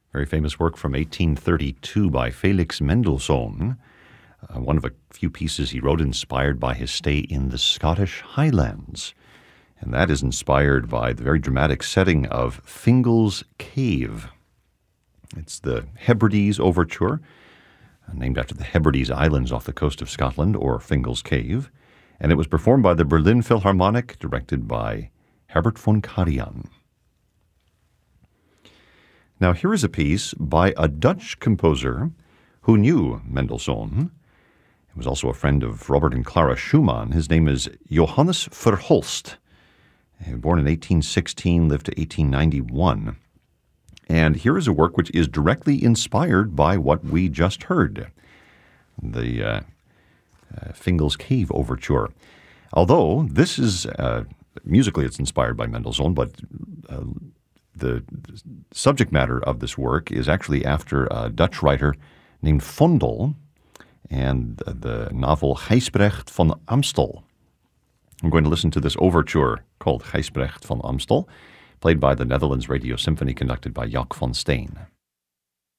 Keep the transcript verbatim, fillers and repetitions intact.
Very famous work from eighteen thirty-two by Felix Mendelssohn, uh, one of a few pieces he wrote inspired by his stay in the Scottish Highlands. And that is inspired by the very dramatic setting of Fingal's Cave. It's the Hebrides Overture, named after the Hebrides Islands off the coast of Scotland, or Fingal's Cave, and it was performed by the Berlin Philharmonic, directed by Herbert von Karajan. Now here is a piece by a Dutch composer who knew Mendelssohn. He was also a friend of Robert and Clara Schumann. His name is Johannes Verhulst. Born in eighteen sixteen, lived to eighteen ninety-one. And here is a work which is directly inspired by what we just heard, the uh, uh, Fingal's Cave Overture. Although this is, uh, musically it's inspired by Mendelssohn, but uh, the subject matter of this work is actually after a Dutch writer named Vondel and the novel Gijsbrecht van Amstel. I'm going to listen to this overture called Gijsbrecht van Amstel, played by the Netherlands Radio Symphony, conducted by Jaak van Steen.